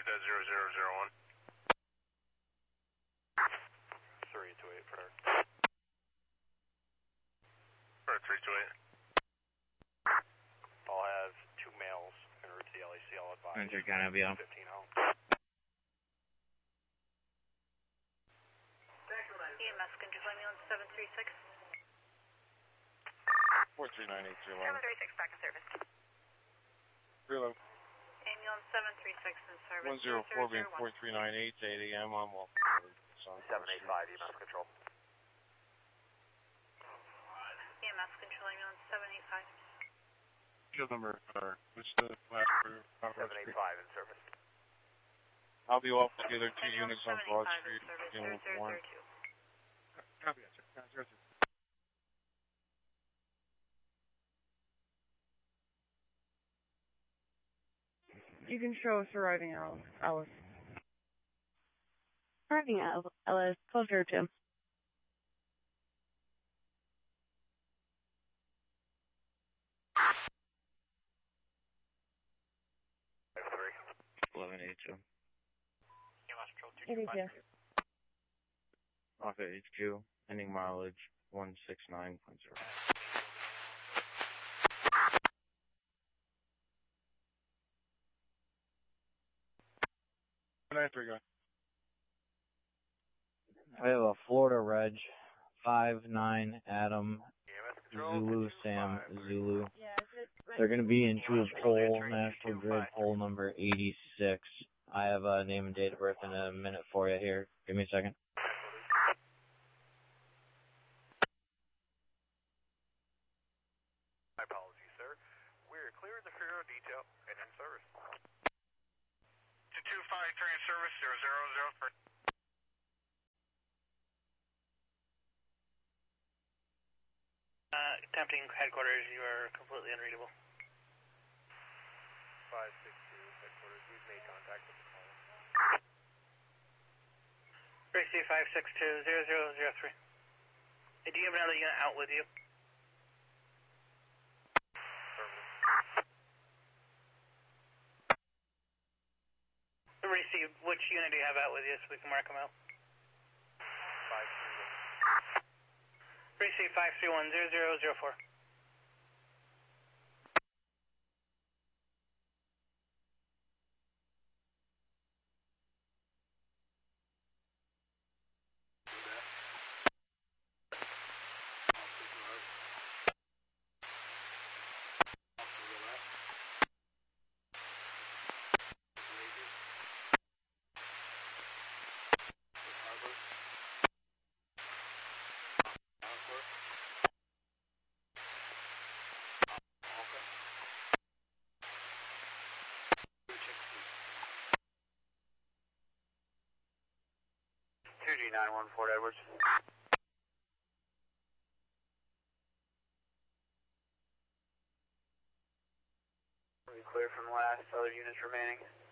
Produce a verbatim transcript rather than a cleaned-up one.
at zero zero zero one. three two eight for her. For three two eight. I'll have two males en route to the L A C. I'll advise. Enter County Avion. fifteen home. E M S control ambulance seven three six. four three nine eight three seven eleven. three six back in service. three eleven. Ambulance seven three six in service. one zero four being four three nine eight, eight A M on Walker. seven eight five E M S control. E M S control ambulance seven eight five. Shield number, uh, what's the last crew? seven eight five in service. I'll be off with the other two Ambulance units on Broad seven Street. eight five in service. Dealing with zero zero one. zero two. Copy that, sir. Yeah, zero two. You can show us arriving Alice. Alice. Arriving at Alice, twelve zero two. eleven eighty-two. It is, yes. Off at H Q, ending mileage one six nine point zero. nine three, go. I have a Florida Reg, five nine Adam, E M S control. Zulu Sam Zulu. Yeah, They're going to be in Jewel Pole, National Grid Pole number eighty-six. I have a name and date of birth in a minute for you here. Give me a second. My apologies, sir. We're clear in the Faro detail and in service. To two five three in service, zero zero zero for. Uh, attempting headquarters, you are completely unreadable. five six two headquarters. We've made contact with the caller. Gracie five six two zero zero zero three. Hey, do you have another unit out with you? Receive. Which unit do you have out with you so we can mark them out? five three one. Receive five three one zero zero zero four. two G nine one Fort Edwards. We clear from last, other units remaining.